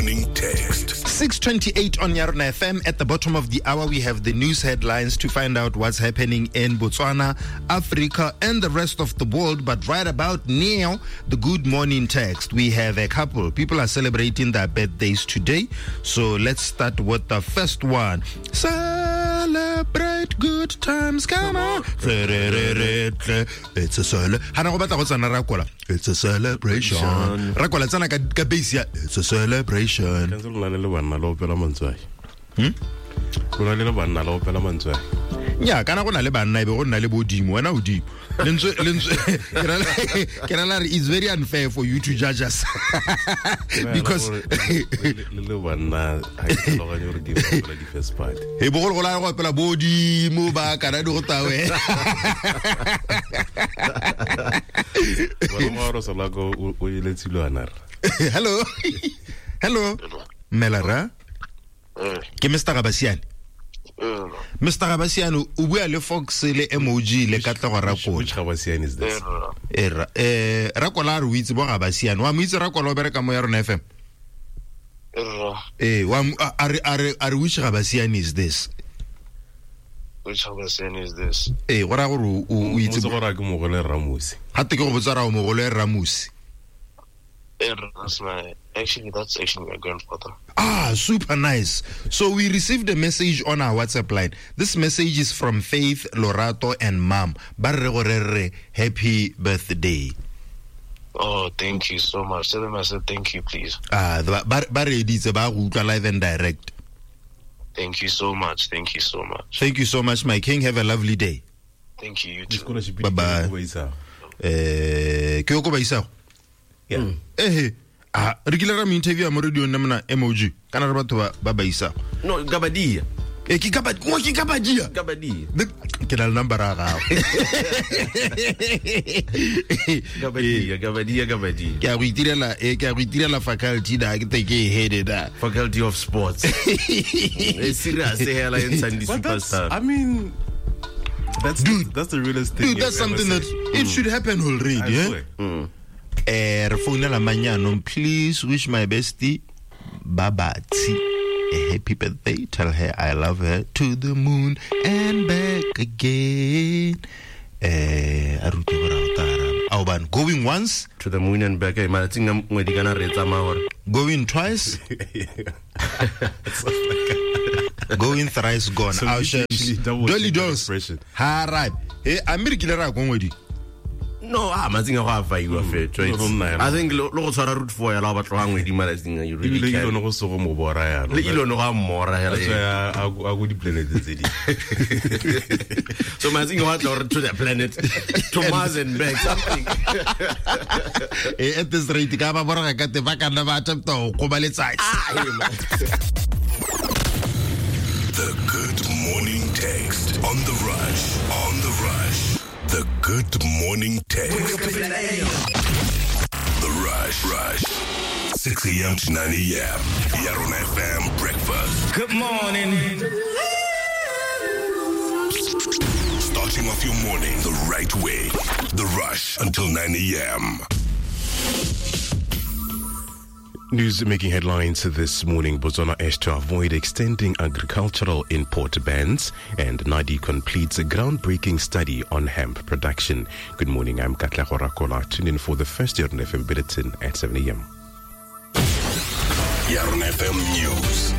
morning text. 6:28 on Yarona FM. At the bottom of the hour, we have the news headlines to find out what's happening in Botswana, Africa, and the rest of the world. But right about now, the good morning text. We have a couple. People are celebrating their birthdays today. So let's start with the first one. Celebrate good times, come on. It's a celebration. It's a celebration. It's a celebration. Yeah, kana go na le banna be go na le bodimo wena odimo it's very unfair for you to judge us because hey bogolo go la go pela bodimo ba kana di go tawe hello Melara ke Mr. Gabasiane. Mr. Gabasiane, o bua le Fox le emoji le ka tla go rakola. Which Gabasiane is this? Rakola re witse bo Gabasiane. Wa mo itse rakola o bereka mo Yarona FM. Are which Gabasiane is this? Which Gabasiane is this? Go ra gore o itse go ra ke Mogole Ramusi. Ha te ke go botsa ra o Mogole Ramusi. That's actually my grandfather. Ah, super nice. So we received a message on our WhatsApp line. This message is from Faith, Lorato, and Mom. Happy birthday. Oh, thank you so much. Tell them I said thank you, please. It's about live and direct. Thank you so much. Thank you so much. Thank you so much, my king. Have a lovely day. Thank you. You too. Bye-bye. Kyoko Baisao. Yeah. Regular interview am radio namna emoji. Kana re batho ba baisa. No, Gabadia. Ki Gabadia. Ke na number ra gago. Gabadia. Ke a go itirela faculty da ke take headed da. Faculty of Sports. Serious hela in Sunday Superstar. I mean, that's the realest thing. Dude, that's something that it should happen already, please wish my bestie Babati a happy birthday. Tell her I love her to the moon and back again. Going once to the moon and back. Going twice. Going thrice gone. So Dolly Dolls. Alright. Hey, I'm going no, I'm think I have I think look at root for a lot of wrong with him. You really don't know so more. You don't know how more I would planet the city. So I think what to the planet to Mars and back something. At this rate, I got the back and the bottom to Kobalit side. The good morning text on the rush. The good morning text. The rush. 6 a.m. to 9 a.m. Yarona FM breakfast. Good morning. Starting off your morning the right way. The rush until 9 a.m. News making headlines this morning. Botswana aims to avoid extending agricultural import bans, and NADI completes a groundbreaking study on hemp production. Good morning, I'm Katla Horakola. Tune in for the first Yarona FM bulletin at 7 a.m. Yarona FM News.